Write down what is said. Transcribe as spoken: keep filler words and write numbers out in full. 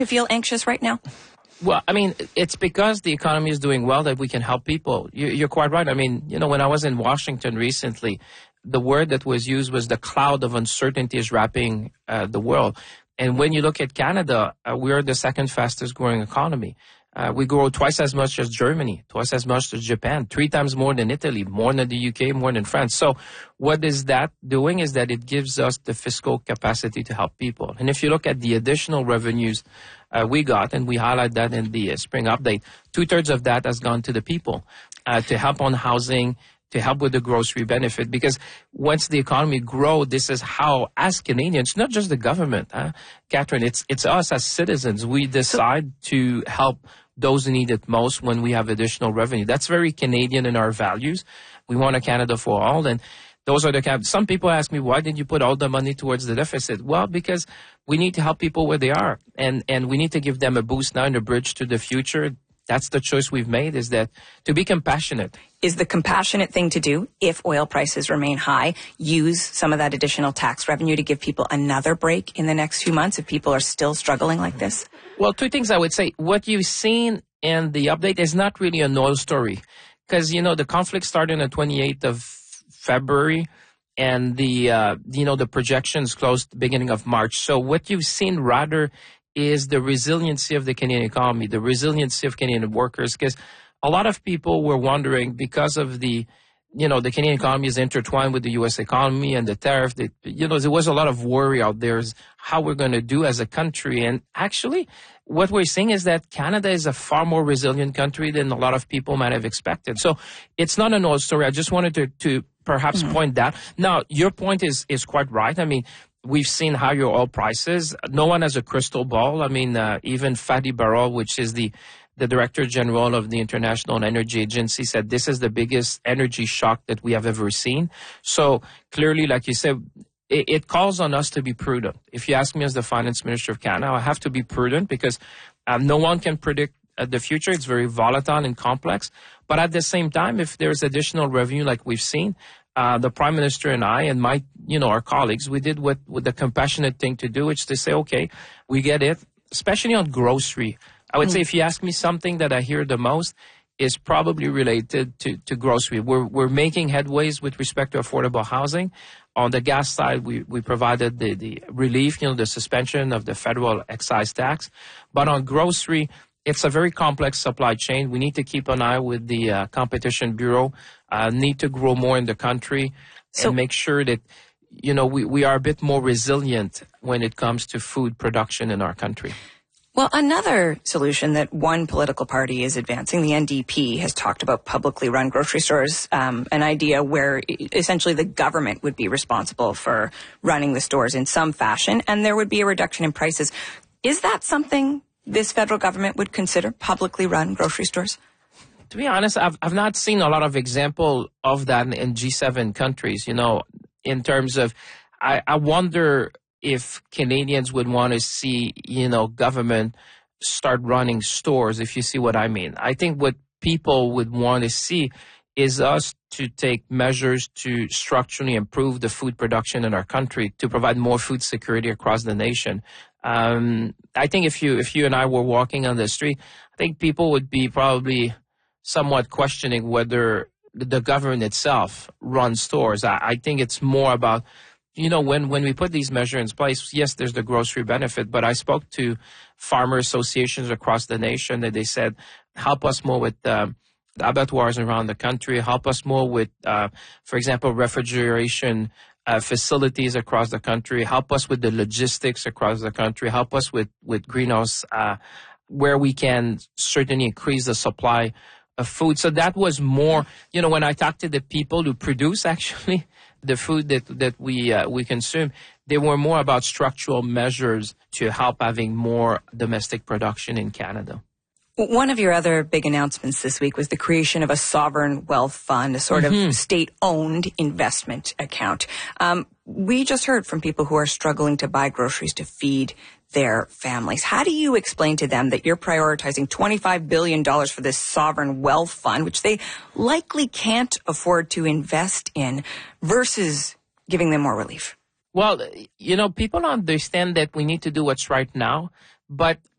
You feel anxious right now? Well, I mean, it's because the economy is doing well that we can help people. You're quite right. I mean, you know, when I was in Washington recently, the word that was used was the cloud of uncertainty is wrapping uh, the world. And when you look at Canada, uh, we're the second fastest growing economy. Uh, we grow twice as much as Germany, twice as much as Japan, three times more than Italy, more than the U K, more than France. So what is that doing is that it gives us the fiscal capacity to help people. And if you look at the additional revenues uh, we got, and we highlight that in the uh, spring update, two-thirds of that has gone to the people uh, to help on housing, to help with the grocery benefit, because once the economy grows, this is how, as Canadians, not just the government, huh, Catherine, it's it's us as citizens, we decide to help those who need it most when we have additional revenue. That's very Canadian in our values. We want a Canada for all, and those are the kind. Some people ask me, why didn't you put all the money towards the deficit? Well, because we need to help people where they are, and and we need to give them a boost now and a bridge to the future. That's the choice we've made, is that to be compassionate. Is the compassionate thing to do, if oil prices remain high, use some of that additional tax revenue to give people another break in the next few months if people are still struggling like this? Well, two things I would say. What you've seen in the update is not really an oil story, because, you know, the conflict started on the twenty-eighth of February, and the, uh, you know, the projections closed beginning of March. So what you've seen rather is the resiliency of the Canadian economy, the resiliency of Canadian workers, because a lot of people were wondering, because of the, you know, the Canadian economy is intertwined with the U S economy and the tariff, that, you know, there was a lot of worry out there is how we're going to do as a country. And actually, what we're seeing is that Canada is a far more resilient country than a lot of people might have expected. So it's not an old story. I just wanted to, to perhaps mm-hmm. point that. Now, your point is, is quite right. I mean, we've seen higher oil prices. No one has a crystal ball. I mean, uh, even Fadi Barol, which is the, the Director General of the International Energy Agency, said this is the biggest energy shock that we have ever seen. So clearly, like you said, it, it calls on us to be prudent. If you ask me as the Finance Minister of Canada, I have to be prudent because um, no one can predict uh, the future. It's very volatile and complex. But at the same time, if there's additional revenue like we've seen, Uh, the Prime Minister and I and my, you know, our colleagues, we did what, what the compassionate thing to do, which is to say, okay, we get it, especially on grocery. I would mm. say if you ask me something that I hear the most is probably related to, to grocery. We're, we're making headways with respect to affordable housing. On the gas side, we, we provided the, the relief, you know, the suspension of the federal excise tax. But on grocery, it's a very complex supply chain. We need to keep an eye with the uh, Competition Bureau, uh, need to grow more in the country so, and make sure that, you know, we, we are a bit more resilient when it comes to food production in our country. Well, another solution that one political party is advancing, the N D P, has talked about publicly run grocery stores, um, an idea where essentially the government would be responsible for running the stores in some fashion, and there would be a reduction in prices. Is that something this federal government would consider, publicly run grocery stores? To be honest, I've I've not seen a lot of example of that in G seven countries, you know, in terms of, I, I wonder if Canadians would want to see, you know, government start running stores, if you see what I mean. I think what people would want to see is us to take measures to structurally improve the food production in our country, to provide more food security across the nation. Um, I think if you if you and I were walking on the street, I think people would be probably somewhat questioning whether the government itself runs stores. I, I think it's more about, you know, when, when we put these measures in place, yes, there's the grocery benefit, but I spoke to farmer associations across the nation that they said, help us more with um, the abattoirs around the country, help us more with, uh, for example, refrigeration uh, facilities across the country, help us with the logistics across the country, help us with, with greenhouse, uh, where we can certainly increase the supply of food. So that was more, you know, when I talked to the people who produce actually the food that, that we, uh, we consume, they were more about structural measures to help having more domestic production in Canada. One of your other big announcements this week was the creation of a sovereign wealth fund, a sort mm-hmm. of state-owned investment account. Um, we just heard from people who are struggling to buy groceries to feed their families. How do you explain to them that you're prioritizing twenty-five billion dollars for this sovereign wealth fund, which they likely can't afford to invest in, versus giving them more relief? Well, you know, people understand that we need to do what's right now. But